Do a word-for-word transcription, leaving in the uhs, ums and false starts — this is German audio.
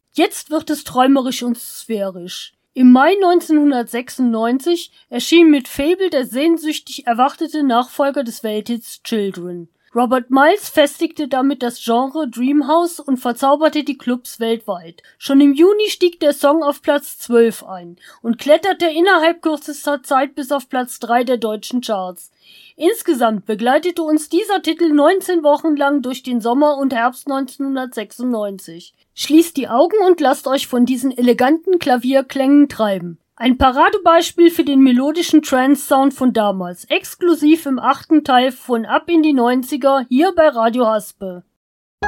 Jetzt wird es träumerisch und sphärisch. Im Mai neunzehnhundertsechsundneunzig erschien mit Fable der sehnsüchtig erwartete Nachfolger des Welthits Children. Robert Miles festigte damit das Genre Dream House und verzauberte die Clubs weltweit. Schon im Juni stieg der Song auf Platz zwölf ein und kletterte innerhalb kürzester Zeit bis auf Platz drei der deutschen Charts. Insgesamt begleitete uns dieser Titel neunzehn Wochen lang durch den Sommer und Herbst neunzehnhundertsechsundneunzig. Schließt die Augen und lasst euch von diesen eleganten Klavierklängen treiben. Ein Paradebeispiel für den melodischen Trance-Sound von damals, exklusiv im achten Teil von Ab in die neunziger hier bei Radio Haspe.